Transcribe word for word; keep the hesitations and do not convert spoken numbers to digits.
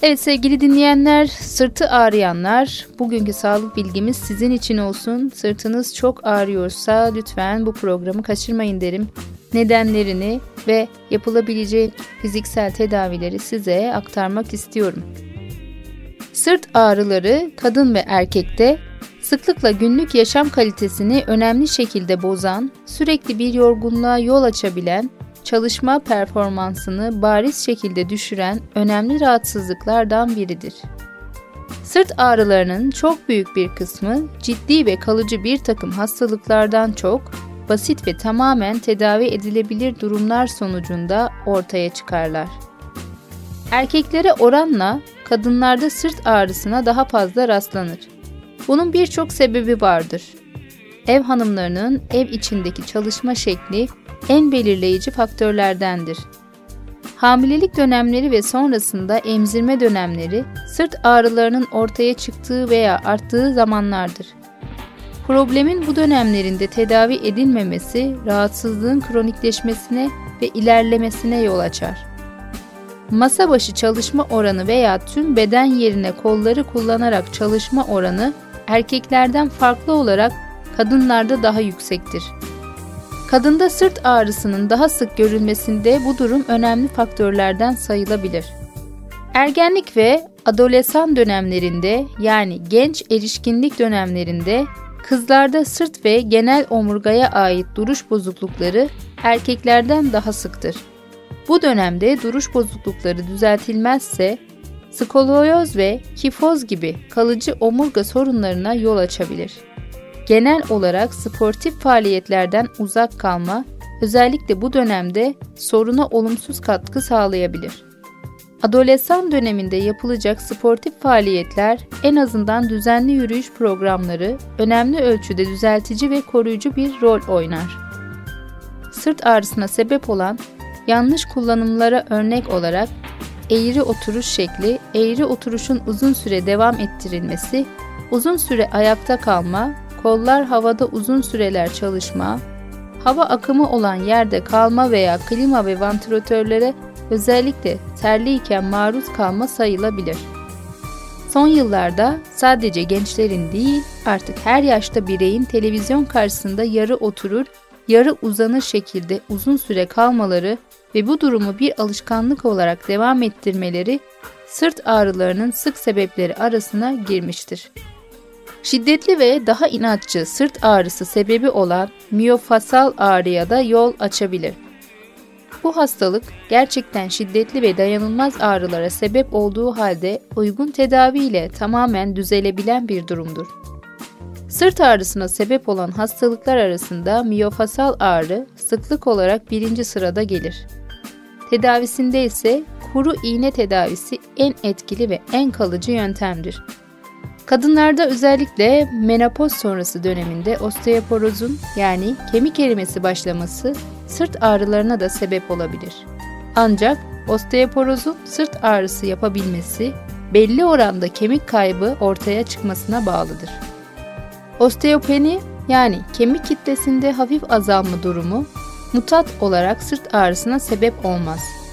Evet sevgili dinleyenler, sırtı ağrıyanlar, bugünkü sağlık bilgimiz sizin için olsun. Sırtınız çok ağrıyorsa lütfen bu programı kaçırmayın derim. Nedenlerini ve yapılabilecek fiziksel tedavileri size aktarmak istiyorum. Sırt ağrıları kadın ve erkekte sıklıkla günlük yaşam kalitesini önemli şekilde bozan, sürekli bir yorgunluğa yol açabilen, çalışma performansını bariz şekilde düşüren önemli rahatsızlıklardan biridir. Sırt ağrılarının çok büyük bir kısmı ciddi ve kalıcı bir takım hastalıklardan çok, basit ve tamamen tedavi edilebilir durumlar sonucunda ortaya çıkarlar. Erkeklere oranla kadınlarda sırt ağrısına daha fazla rastlanır. Bunun birçok sebebi vardır. Ev hanımlarının ev içindeki çalışma şekli en belirleyici faktörlerdendir. Hamilelik dönemleri ve sonrasında emzirme dönemleri sırt ağrılarının ortaya çıktığı veya arttığı zamanlardır. Problemin bu dönemlerinde tedavi edilmemesi rahatsızlığın kronikleşmesine ve ilerlemesine yol açar. Masa başı çalışma oranı veya tüm beden yerine kolları kullanarak çalışma oranı erkeklerden farklı olarak kadınlarda daha yüksektir. Kadında sırt ağrısının daha sık görülmesinde bu durum önemli faktörlerden sayılabilir. Ergenlik ve adolesan dönemlerinde yani genç erişkinlik dönemlerinde kızlarda sırt ve genel omurgaya ait duruş bozuklukları erkeklerden daha sıktır. Bu dönemde duruş bozuklukları düzeltilmezse skolyoz ve kifoz gibi kalıcı omurga sorunlarına yol açabilir. Genel olarak sportif faaliyetlerden uzak kalma, özellikle bu dönemde soruna olumsuz katkı sağlayabilir. Adolesan döneminde yapılacak sportif faaliyetler, en azından düzenli yürüyüş programları, önemli ölçüde düzeltici ve koruyucu bir rol oynar. Sırt ağrısına sebep olan yanlış kullanımlara örnek olarak eğri oturuş şekli, eğri oturuşun uzun süre devam ettirilmesi, uzun süre ayakta kalma, kollar havada uzun süreler çalışma, hava akımı olan yerde kalma veya klima ve vantilatörlere özellikle terliyken maruz kalma sayılabilir. Son yıllarda sadece gençlerin değil, artık her yaşta bireyin televizyon karşısında yarı oturur, yarı uzanır şekilde uzun süre kalmaları ve bu durumu bir alışkanlık olarak devam ettirmeleri sırt ağrılarının sık sebepleri arasına girmiştir. Şiddetli ve daha inatçı sırt ağrısı sebebi olan miyofasal ağrıya da yol açabilir. Bu hastalık gerçekten şiddetli ve dayanılmaz ağrılara sebep olduğu halde uygun tedaviyle tamamen düzelebilen bir durumdur. Sırt ağrısına sebep olan hastalıklar arasında miyofasal ağrı sıklık olarak birinci sırada gelir. Tedavisinde ise kuru iğne tedavisi en etkili ve en kalıcı yöntemdir. Kadınlarda özellikle menopoz sonrası döneminde osteoporozun yani kemik erimesi başlaması sırt ağrılarına da sebep olabilir. Ancak osteoporozun sırt ağrısı yapabilmesi belli oranda kemik kaybı ortaya çıkmasına bağlıdır. Osteopeni yani kemik kitlesinde hafif azalma durumu mutat olarak sırt ağrısına sebep olmaz.